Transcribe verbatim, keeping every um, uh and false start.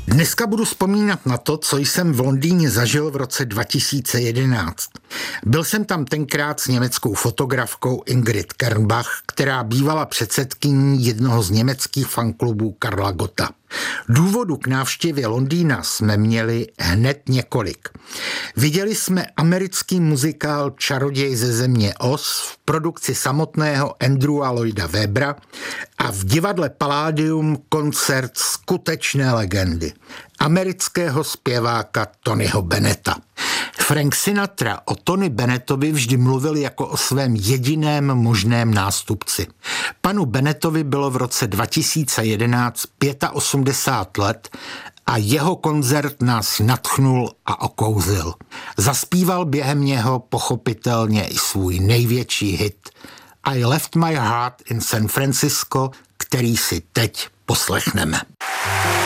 Dneska budu vzpomínat na to, co jsem v Londýně zažil v roce dva tisíce jedenáct. Byl jsem tam tenkrát s německou fotografkou Ingrid Kernbach, která bývala předsedkyní jednoho z německých fanklubů Karla Gotta. Důvodu k návštěvě Londýna jsme měli hned několik. Viděli jsme americký muzikál Čaroděj ze země Oz v produkci samotného Andrewa Lloyda Webbera a v divadle Palladium koncert skutečné legendy, amerického zpěváka Tonyho Bennetta. Frank Sinatra o Tony Bennettovi vždy mluvil jako o svém jediném možném nástupci. Panu Bennettovi bylo v roce dva tisíce jedenáct osmdesát pět let a jeho koncert nás nadchnul a okouzil. Zaspíval během něho pochopitelně i svůj největší hit I Left My Heart in San Francisco, který si teď poslechneme.